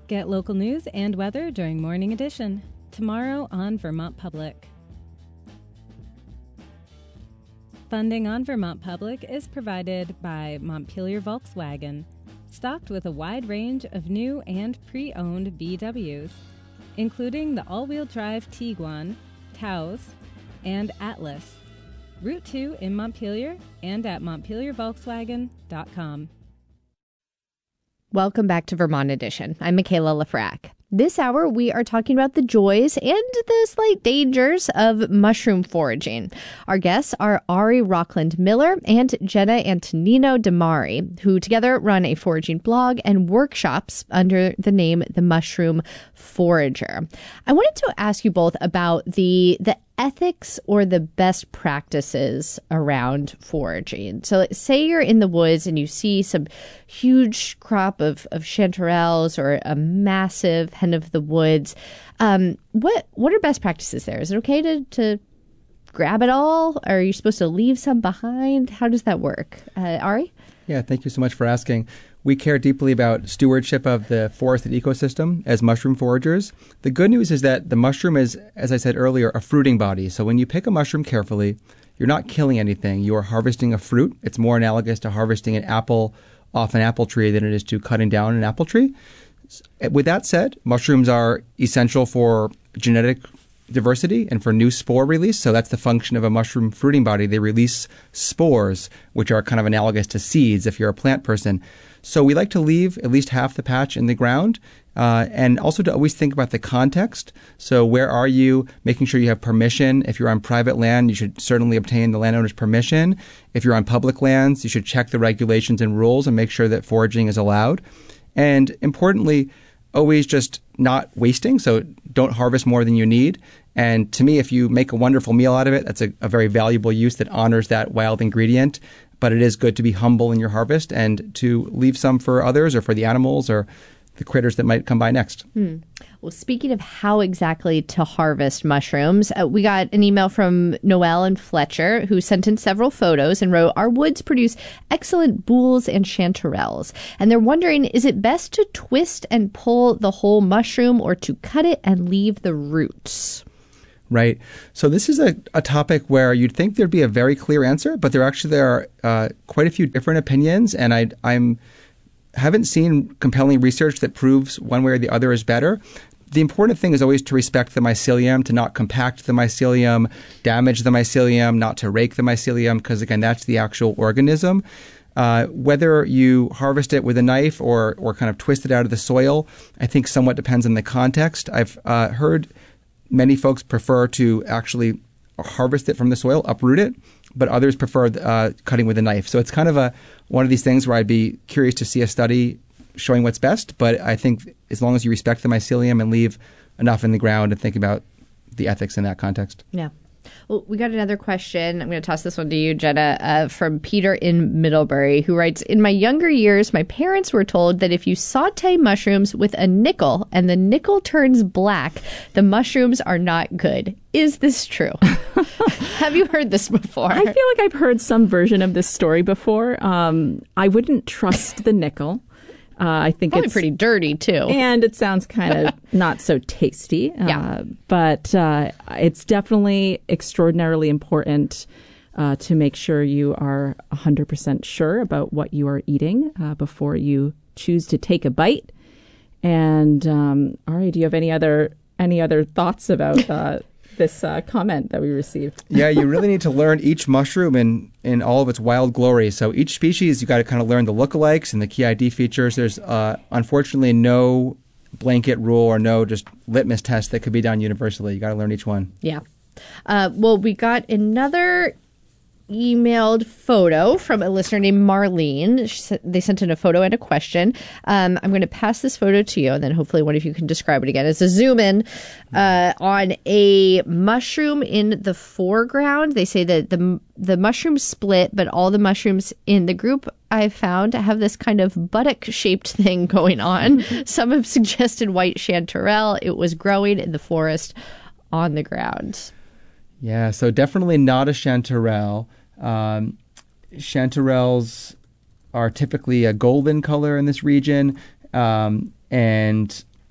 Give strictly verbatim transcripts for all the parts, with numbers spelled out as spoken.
Get local news and weather during Morning Edition, tomorrow on Vermont Public. Funding on Vermont Public is provided by Montpelier Volkswagen, stocked with a wide range of new and pre-owned B Ws, including the all-wheel drive Tiguan, Taos, and Atlas. Route two in Montpelier and at montpelier volkswagen dot com. Welcome back to Vermont Edition. I'm Michaela Lafrac. This hour, we are talking about the joys and the slight dangers of mushroom foraging. Our guests are Ari Rockland Miller and Jenna Antonino Damari, who together run a foraging blog and workshops under the name The Mushroom Forager. I wanted to ask you both about the the ethics or the best practices around foraging. So say you're in the woods and you see some huge crop of, of chanterelles or a massive hen of the woods. Um, what what are best practices there? Is it okay to, to grab it all? Or are you supposed to leave some behind? How does that work? Uh, Ari? Yeah, thank you so much for asking. We care deeply about stewardship of the forested ecosystem as mushroom foragers. The good news is that the mushroom is, as I said earlier, a fruiting body. So when you pick a mushroom carefully, you're not killing anything. You are harvesting a fruit. It's more analogous to harvesting an apple off an apple tree than it is to cutting down an apple tree. With that said, mushrooms are essential for genetic diversity and for new spore release. So that's the function of a mushroom fruiting body. They release spores, which are kind of analogous to seeds if you're a plant person. So we like to leave at least half the patch in the ground, uh, and also to always think about the context. So where are you? Making sure you have permission. If you're on private land, you should certainly obtain the landowner's permission. If you're on public lands, you should check the regulations and rules and make sure that foraging is allowed. And importantly, always just not wasting. So don't harvest more than you need. And to me, if you make a wonderful meal out of it, that's a, a very valuable use that honors that wild ingredient. But it is good to be humble in your harvest and to leave some for others or for the animals or the critters that might come by next. Hmm. Well, speaking of how exactly to harvest mushrooms, uh, we got an email from Noelle and Fletcher, who sent in several photos and wrote, "Our woods produce excellent boules and chanterelles." And they're wondering, is it best to twist and pull the whole mushroom or to cut it and leave the roots? Right. So this is a, a topic where you'd think there'd be a very clear answer, but there actually there are uh, quite a few different opinions, and I I'm haven't seen compelling research that proves one way or the other is better. The important thing is always to respect the mycelium, to not compact the mycelium, damage the mycelium, not to rake the mycelium, because again, that's the actual organism. Uh, whether you harvest it with a knife or or kind of twist it out of the soil, I think somewhat depends on the context. I've uh, heard many folks prefer to actually harvest it from the soil, uproot it, but others prefer uh, cutting with a knife. So it's kind of a one of these things where I'd be curious to see a study showing what's best. But I think as long as you respect the mycelium and leave enough in the ground and think about the ethics in that context. Yeah. Well, we got another question. I'm going to toss this one to you, Jenna, uh, from Peter in Middlebury, who writes, "In my younger years, my parents were told that if you saute mushrooms with a nickel and the nickel turns black, the mushrooms are not good. Is this true?" Have you heard this before? I feel like I've heard some version of this story before. Um, I wouldn't trust the nickel. Uh, I think Probably it's pretty dirty, too. And it sounds kind of not so tasty. Uh, Yeah. But uh, it's definitely extraordinarily important uh, to make sure you are one hundred percent sure about what you are eating uh, before you choose to take a bite. And um, Ari, do you have any other any other thoughts about uh, this uh, comment that we received? Yeah, you really need to learn each mushroom in, in all of its wild glory. So each species, you got to kind of learn the lookalikes and the key I D features. There's uh, unfortunately no blanket rule or no just litmus test that could be done universally. You got to learn each one. Yeah. Uh, well, we got another emailed photo from a listener named Marlene. She, they sent in a photo and a question. Um, I'm going to pass this photo to you, and then hopefully one of you can describe it again. It's a zoom in uh, on a mushroom in the foreground. They say that the the mushrooms split, but all the mushrooms in the group I've found have this kind of buttock-shaped thing going on. Some have suggested white chanterelle. It was growing in the forest on the ground. Yeah, so definitely not a chanterelle. Um, chanterelles are typically a golden color in this region, um, and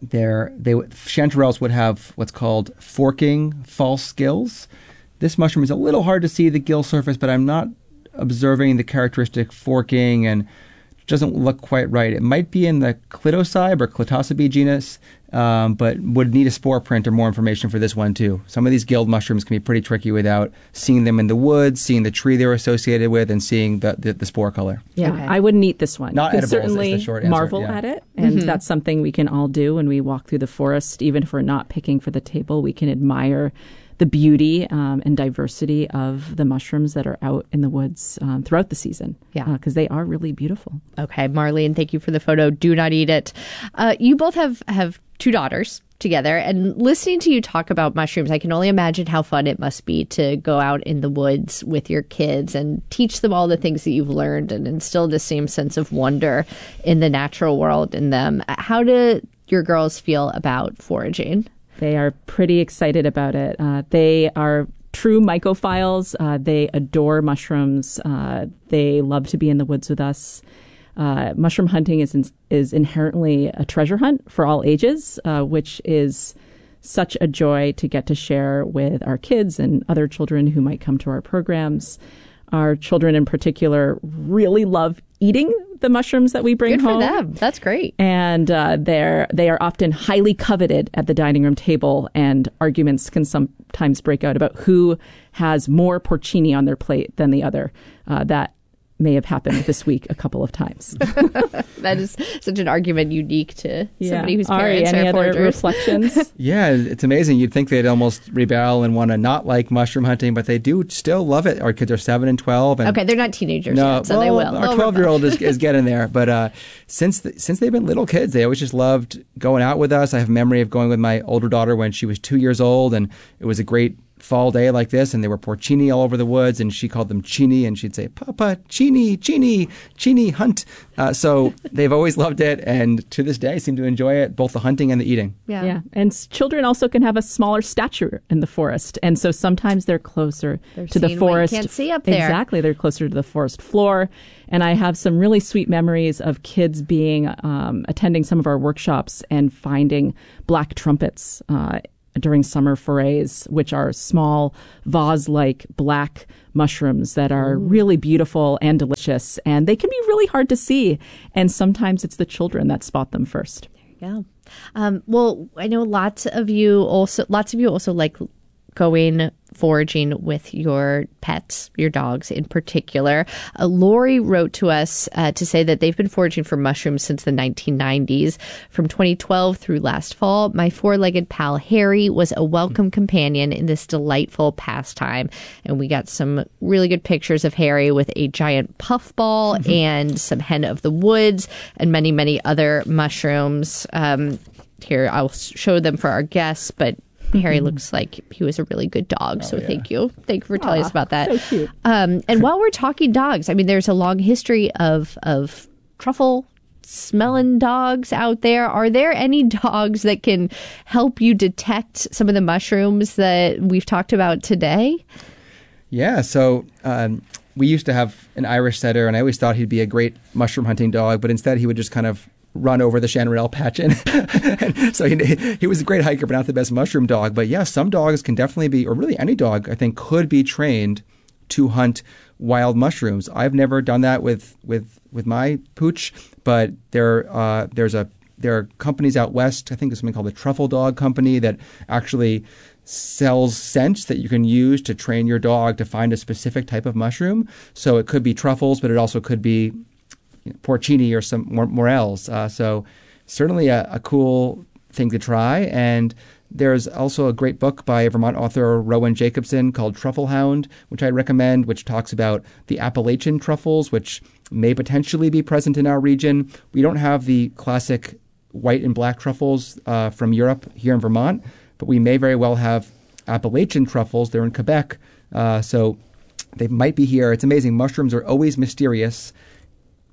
they're, they chanterelles would have what's called forking false gills. This mushroom is a little hard to see the gill surface, but I'm not observing the characteristic forking and doesn't look quite right. It might be in the Clitocybe or Clitocybe genus, um, but would need a spore print or more information for this one too. Some of these gilled mushrooms can be pretty tricky without seeing them in the woods, seeing the tree they're associated with, and seeing the, the, the spore color. Yeah, Okay. I wouldn't eat this one. Not you can edible is certainly the short answer, marvel yeah. at it, and mm-hmm. that's something we can all do when we walk through the forest. Even if we're not picking for the table, we can admire the beauty um, and diversity of the mushrooms that are out in the woods um, throughout the season. Yeah. Because uh, they are really beautiful. Okay, Marlene, thank you for the photo. Do not eat it. Uh, you both have, have two daughters together, and listening to you talk about mushrooms, I can only imagine how fun it must be to go out in the woods with your kids and teach them all the things that you've learned and instill the same sense of wonder in the natural world in them. How do your girls feel about foraging? They are pretty excited about it. Uh, they are true mycophiles. Uh, they adore mushrooms. Uh, they love to be in the woods with us. Uh, mushroom hunting is in, is inherently a treasure hunt for all ages, uh, which is such a joy to get to share with our kids and other children who might come to our programs. Our children in particular really love eating the mushrooms that we bring Good home. Good for them. That's great. And uh, they're they are often highly coveted at the dining room table, and arguments can sometimes break out about who has more porcini on their plate than the other. Uh, that may have happened this week a couple of times. That is such an argument unique to yeah. somebody whose Ari, parents any are other foragers. reflections? Yeah, it's amazing. You'd think they'd almost rebel and want to not like mushroom hunting, but they do still love it. Our kids are seven and twelve. And Okay, they're not teenagers no, yet, so well, they will. Our twelve-year-old is, is getting there. But uh, since the, since they've been little kids, they always just loved going out with us. I have a memory of going with my older daughter when she was two years old, and it was a great fall day like this, and there were porcini all over the woods, and she called them chini, and she'd say, Papa, chini, chini, chini, hunt. Uh, so they've always loved it, and to this day seem to enjoy it, both the hunting and the eating. Yeah. Yeah. And s- children also can have a smaller stature in the forest, and so sometimes they're closer They're to the seeing what you forest. can't see up there. Exactly. They're closer to the forest floor. And I have some really sweet memories of kids being um, attending some of our workshops and finding black trumpets uh during summer forays, which are small vase-like black mushrooms that are Ooh. really beautiful and delicious, and they can be really hard to see. And sometimes it's the children that spot them first. There you go. Um, well, I know lots of you also, lots of you also like going foraging with your pets, your dogs in particular. Uh, Lori wrote to us uh, to say that they've been foraging for mushrooms since the nineteen nineties. From twenty twelve through last fall, my four-legged pal Harry was a welcome companion in this delightful pastime. And we got some really good pictures of Harry with a giant puffball mm-hmm. and some hen of the woods and many, many other mushrooms. Um, here, I'll show them for our guests, but Harry looks like he was a really good dog. Oh, so yeah. thank you. Thank you for telling Aww, us about that. So cute. Um, and while we're talking dogs, I mean, there's a long history of of truffle smelling dogs out there. Are there any dogs that can help you detect some of the mushrooms that we've talked about today? Yeah. So um, we used to have an Irish setter, and I always thought he'd be a great mushroom hunting dog, but instead he would just kind of run over the chanterelle patch. And, and so he, he was a great hiker, but not the best mushroom dog. But yeah, some dogs can definitely be, or really any dog, I think, could be trained to hunt wild mushrooms. I've never done that with with, with my pooch, but there uh, there's a there are companies out west. I think there's something called the Truffle Dog Company that actually sells scents that you can use to train your dog to find a specific type of mushroom. So it could be truffles, but it also could be You know, porcini or some more morels. Uh, so certainly a, a cool thing to try. And there's also a great book by Vermont author Rowan Jacobson called Truffle Hound, which I recommend, which talks about the Appalachian truffles, which may potentially be present in our region. We don't have the classic white and black truffles uh, from Europe here in Vermont, but we may very well have Appalachian truffles. They're in Quebec. Uh, so they might be here. It's amazing. Mushrooms are always mysterious.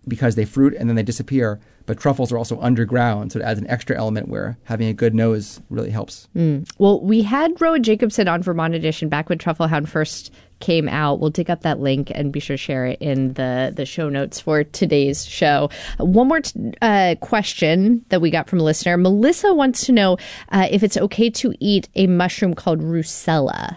because they fruit and then they disappear. But truffles are also underground, so it adds an extra element where having a good nose really helps. Mm. Well, we had Rowan Jacobson on Vermont Edition back when Truffle Hound first came out. We'll dig up that link and be sure to share it in the, the show notes for today's show. One more t- uh, question that we got from a listener. Melissa wants to know uh, if it's okay to eat a mushroom called Russula.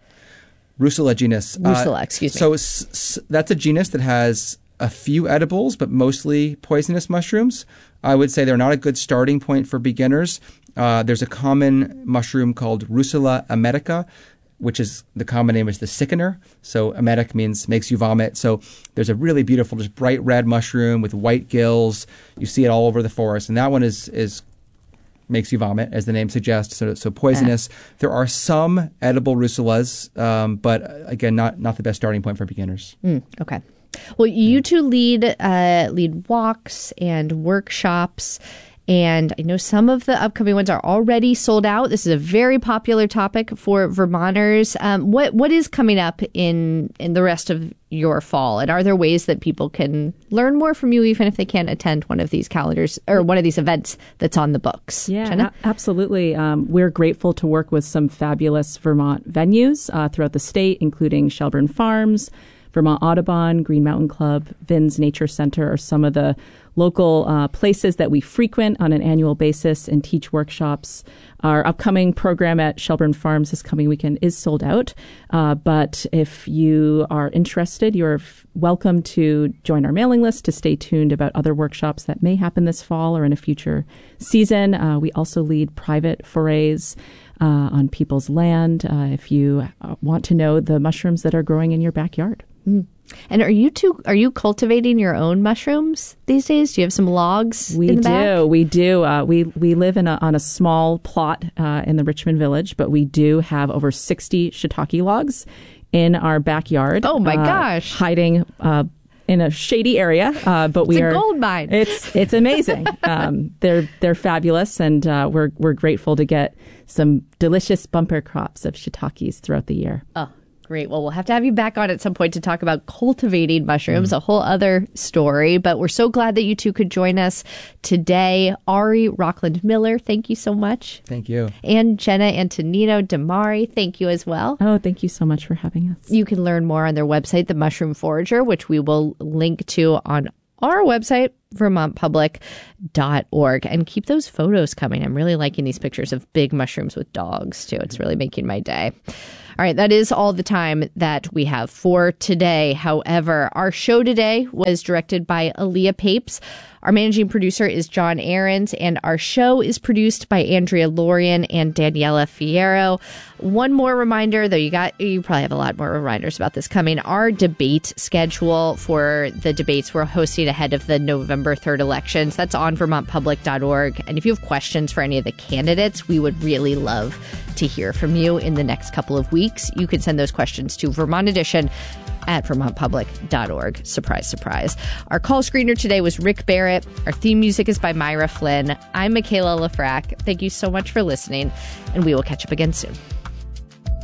Russula genus. Russula, uh, excuse me. So s- s- that's a genus that has a few edibles, but mostly poisonous mushrooms. I would say they're not a good starting point for beginners. Uh, there's a common mushroom called Russula emetica, which is the common name is the sickener. So emetic means makes you vomit. So there's a really beautiful, just bright red mushroom with white gills. You see it all over the forest, and that one is is makes you vomit, as the name suggests. So so poisonous. Uh. There are some edible russulas, um, but again, not not the best starting point for beginners. Mm, okay. Well, you two lead uh, lead walks and workshops, and I know some of the upcoming ones are already sold out. This is a very popular topic for Vermonters. Um, what what is coming up in in the rest of your fall, and are there ways that people can learn more from you, even if they can't attend one of these calendars or one of these events that's on the books? Yeah, Jenna? a- absolutely. Um, we're grateful to work with some fabulous Vermont venues uh, throughout the state, including Shelburne Farms, Vermont Audubon, Green Mountain Club, Vin's Nature Center are some of the local uh, places that we frequent on an annual basis and teach workshops. Our upcoming program at Shelburne Farms this coming weekend is sold out. Uh, but if you are interested, you're f- welcome to join our mailing list to stay tuned about other workshops that may happen this fall or in a future season. Uh, we also lead private forays uh, on people's land uh, if you uh, want to know the mushrooms that are growing in your backyard. Mm. And are you two, are you cultivating your own mushrooms these days? Do you have some logs we in the do, back? We do. Uh, we we live in a, on a small plot uh, in the Richmond Village, but we do have over sixty shiitake logs in our backyard. Oh, my uh, gosh. Hiding uh, in a shady area, uh, but we it's are a gold mine. It's it's amazing. um, they're they're fabulous, and uh, we're we're grateful to get some delicious bumper crops of shiitakes throughout the year. Oh. Great. Well, we'll have to have you back on at some point to talk about cultivating mushrooms, mm. a whole other story. But we're so glad that you two could join us today. Ari Rockland Miller, thank you so much. Thank you. And Jenna Antonino Damari, thank you as well. Oh, thank you so much for having us. You can learn more on their website, The Mushroom Forager, which we will link to on our website, vermont public dot org. And keep those photos coming. I'm really liking these pictures of big mushrooms with dogs, too. It's really making my day. All right, that is all the time that we have for today. However, our show today was directed by Aaliyah Papes. Our managing producer is John Ahrens, and our show is produced by Andrea Lorian and Daniela Fierro. One more reminder, though you got you probably have a lot more reminders about this coming. Our debate schedule for the debates we're hosting ahead of the November third elections, that's on vermont public dot org. And if you have questions for any of the candidates, we would really love to hear from you in the next couple of weeks. You can send those questions to Vermont Edition at vermont public dot org. Surprise, surprise. Our call screener today was Rick Barrett. Our theme music is by Myra Flynn. I'm Michaela Lafrac. Thank you so much for listening, and we will catch up again soon.